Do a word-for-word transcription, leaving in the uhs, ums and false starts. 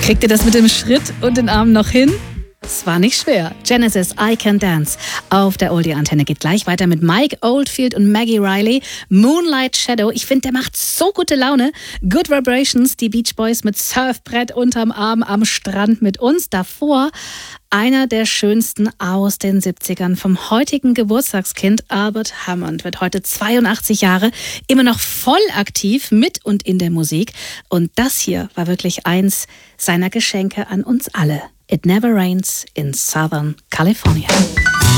Kriegt ihr das mit dem Schritt und den Armen noch hin? Es war nicht schwer. Genesis, I Can Dance. Auf der Oldie-Antenne geht gleich weiter mit Mike Oldfield und Maggie Riley. Moonlight Shadow. Ich finde, der macht so gute Laune. Good Vibrations, die Beach Boys mit Surfbrett unterm Arm am Strand mit uns. Davor einer der schönsten aus den siebzigern vom heutigen Geburtstagskind. Albert Hammond wird heute zweiundachtzig Jahre, immer noch voll aktiv mit und in der Musik. Und das hier war wirklich eins seiner Geschenke an uns alle. It Never Rains in Southern California.